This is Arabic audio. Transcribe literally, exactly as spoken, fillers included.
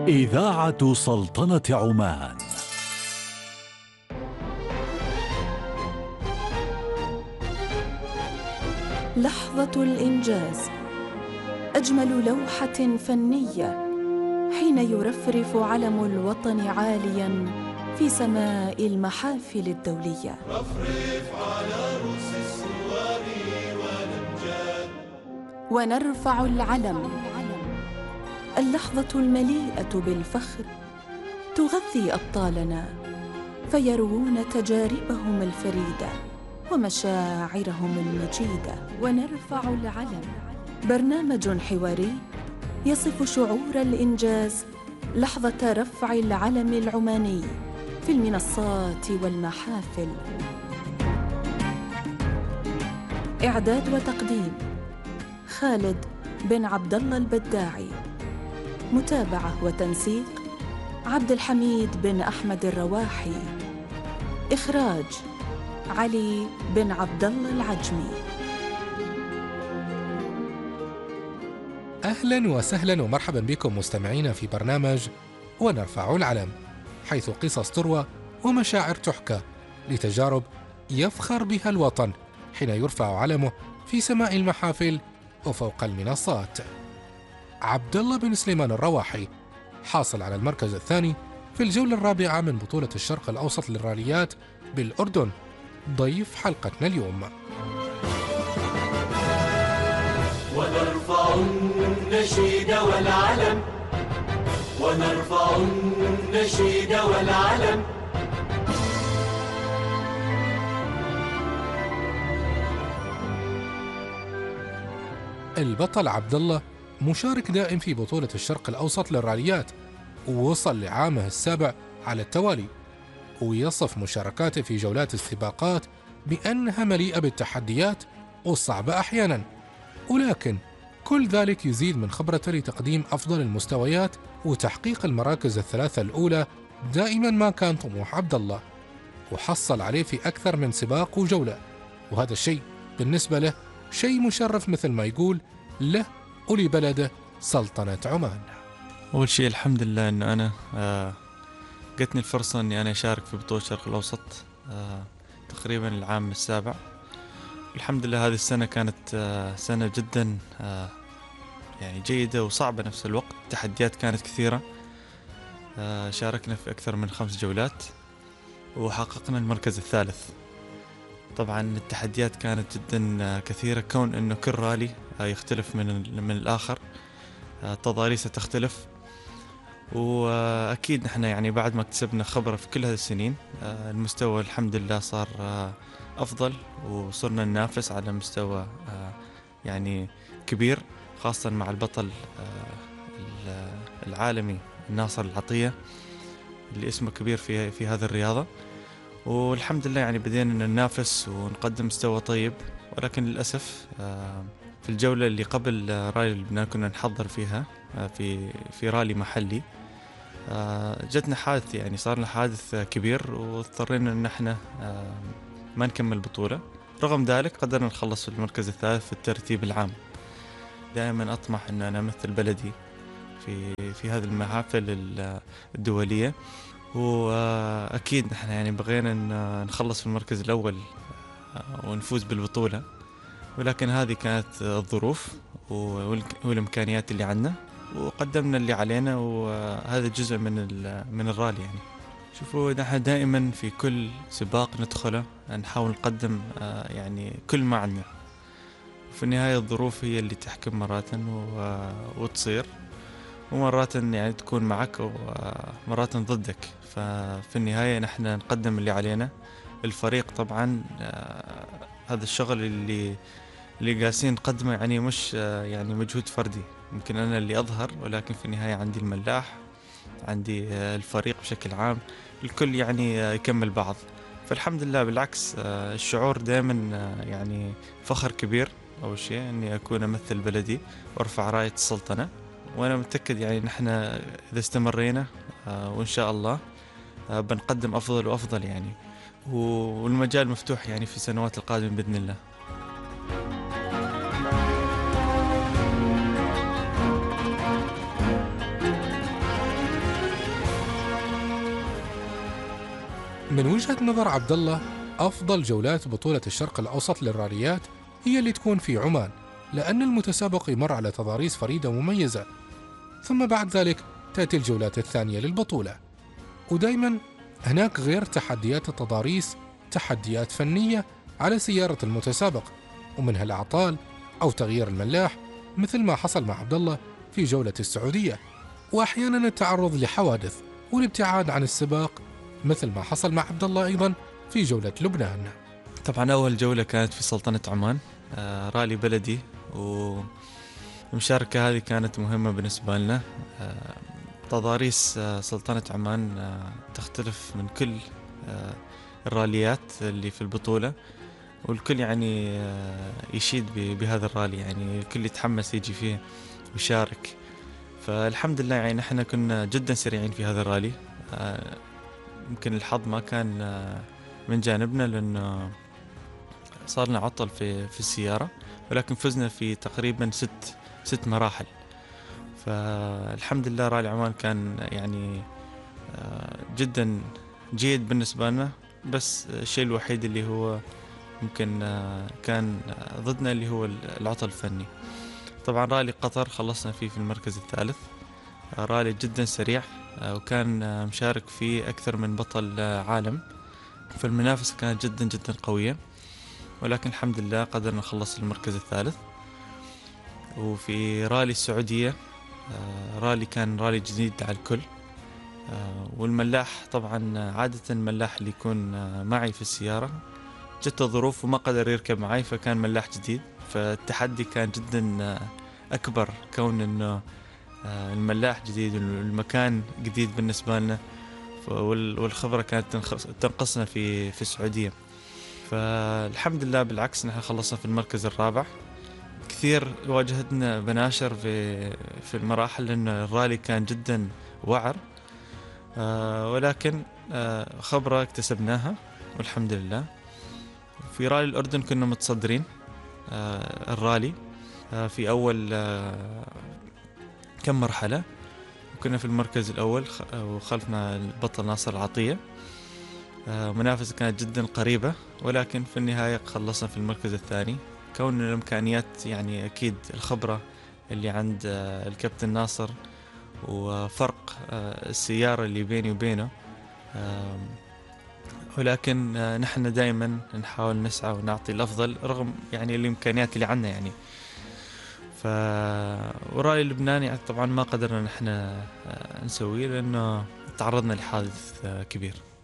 إذاعة سلطنة عمان. لحظة الإنجاز، أجمل لوحة فنية حين يرفرف علم الوطن عالياً في سماء المحافل الدولية. رفرف على رؤوس السوار والأمجاد ونرفع العلم، اللحظة المليئة بالفخر تغذي أبطالنا فيروون تجاربهم الفريدة ومشاعرهم المجيدة. ونرفع العلم، برنامج حواري يصف شعور الإنجاز لحظة رفع العلم العماني في المنصات والمحافل. إعداد وتقديم خالد بن عبد الله البداعي، متابعة وتنسيق عبد الحميد بن أحمد الرواحي، إخراج علي بن عبد الله العجمي. أهلا وسهلا ومرحبا بكم مستمعينا في برنامج ونرفع العلم، حيث قصص تروى ومشاعر تحكى لتجارب يفخر بها الوطن حين يرفع علمه في سماء المحافل وفوق المنصات. عبد الله بن سليمان الرواحي حاصل على المركز الثاني في الجولة الرابعة من بطولة الشرق الأوسط للراليات بالأردن، ضيف حلقتنا اليوم. ونرفع النشيد والعلم، ونرفع النشيد والعلم. البطل عبد الله مشارك دائم في بطولة الشرق الأوسط للراليات، ووصل لعامه السابع على التوالي، ويصف مشاركاته في جولات السباقات بأنها مليئة بالتحديات والصعبة أحيانا، ولكن كل ذلك يزيد من خبرته لتقديم أفضل المستويات وتحقيق المراكز الثلاثة الأولى. دائما ما كان طموح عبد الله، وحصل عليه في أكثر من سباق وجولة، وهذا الشيء بالنسبة له شيء مشرف، مثل ما يقول له ولبلده سلطنة عمان. أول شيء الحمد لله أنه أنا آه جتني الفرصة أني أنا أشارك في بطولة الشرق الأوسط آه تقريبا العام السابع. الحمد لله هذه السنة كانت آه سنة جدا آه يعني جيدة وصعبة نفس الوقت. التحديات كانت كثيرة، آه شاركنا في أكثر من خمس جولات وحققنا المركز الثالث. طبعا التحديات كانت جدا كثيرة، كون أنه كل رالي يختلف من من الآخر، التضاريس تختلف، وأكيد نحن يعني بعد ما اكتسبنا خبرة في كل هذه السنين المستوى الحمد لله صار أفضل، وصرنا ننافس على مستوى يعني كبير، خاصة مع البطل العالمي ناصر العطية اللي اسمه كبير في في هذه الرياضة. والحمد لله يعني بدينا ننافس ونقدم مستوى طيب، ولكن للأسف في الجولة اللي قبل رالي لبنان كنا نحضر فيها في في رالي محلي جتنا حادث، يعني صار لنا حادث كبير واضطرينا ان احنا ما نكمل البطولة. رغم ذلك قدرنا نخلص في المركز الثالث في الترتيب العام. دائما أطمح ان انا امثل بلدي في في هذه المحافل الدولية، وأكيد نحن يعني بغينا نخلص في المركز الأول ونفوز بالبطولة، ولكن هذه كانت الظروف والإمكانيات اللي عندنا، وقدمنا اللي علينا، وهذا جزء من من الرالي. يعني شوفوا نحن دائما في كل سباق ندخله نحاول نقدم يعني كل ما عندنا، وفي النهاية الظروف هي اللي تحكم مرات وتصير، ومرات يعني تكون معك ومرات ضدك. ففي النهاية نحن نقدم اللي علينا. الفريق طبعا هذا الشغل اللي اللي قاسين نقدمه يعني مش يعني مجهود فردي، يمكن أنا اللي أظهر، ولكن في النهاية عندي الملاح، عندي الفريق بشكل عام، الكل يعني يكمل بعض. فالحمد لله بالعكس الشعور دائما يعني فخر كبير. أول شيء أني أكون أمثل بلدي وأرفع راية السلطنة، وأنا متأكد يعني نحن إذا استمرينا وإن شاء الله بنقدم أفضل وأفضل يعني، والمجال مفتوح يعني في السنوات القادمة بإذن الله. من وجهة نظر عبد الله، أفضل جولات بطولة الشرق الأوسط للراليات هي اللي تكون في عمان، لأن المتسابق يمر على تضاريس فريدة ومميزة، ثم بعد ذلك تأتي الجولات الثانية للبطولة. ودايما هناك غير تحديات التضاريس تحديات فنية على سيارة المتسابق، ومنها الأعطال أو تغيير الملاح مثل ما حصل مع عبد الله في جولة السعودية، وأحيانا التعرض لحوادث والابتعاد عن السباق مثل ما حصل مع عبد الله أيضا في جولة لبنان. طبعا أول جولة كانت في سلطنة عمان، آه رالي بلدي، والمشاركة هذه كانت مهمة بالنسبة لنا. آه تضاريس آه سلطنة عمان آه تختلف من كل آه الراليات اللي في البطولة، والكل يعني آه يشيد بهذا الرالي، يعني الكل يتحمس يجي فيه ويشارك. فالحمد لله يعني احنا كنا جدا سريعين في هذا الرالي. آه يمكن الحظ ما كان آه من جانبنا، لأنه صار لنا عطل في في السيارة، ولكن فزنا في تقريبا ست ست مراحل. فالحمد لله رالي عمان كان يعني جدا جيد بالنسبة لنا، بس الشيء الوحيد اللي هو ممكن كان ضدنا اللي هو العطل الفني. طبعا رالي قطر خلصنا فيه في المركز الثالث، رالي جدا سريع، وكان مشارك فيه أكثر من بطل عالم، فالمنافسة كانت جدا جدا قوية، ولكن الحمد لله قدرنا نخلص المركز الثالث. وفي رالي السعودية، رالي كان رالي جديد على الكل، والملاح طبعا عادة الملاح اللي يكون معي في السيارة جت ظروف وما قدر يركب معي، فكان ملاح جديد، فالتحدي كان جدا أكبر كون أنه الملاح جديد والمكان جديد بالنسبة لنا، والخبرة كانت تنقصنا في في السعودية. فالحمد لله بالعكس نحن خلصنا في المركز الرابع. كثير واجهتنا بناشر في في المراحل، لأن الرالي كان جدا وعر، آه ولكن آه خبرة اكتسبناها والحمد لله. في رالي الأردن كنا متصدرين آه الرالي آه في أول آه كم مرحلة، وكنا في المركز الأول وخلفنا البطل ناصر العطية. آه منافسة كانت جدا قريبة، ولكن في النهاية خلصنا في المركز الثاني، كون الإمكانيات يعني أكيد الخبرة اللي عند آه الكابتن ناصر، وفرق آه السيارة اللي بيني وبينه، آه ولكن آه نحن دائما نحاول نسعى ونعطي الأفضل رغم يعني الإمكانيات اللي عندنا يعني. ف ورالي لبنان يعني طبعا ما قدرنا نحن آه نسويه، لأنه تعرضنا لحادث آه كبير.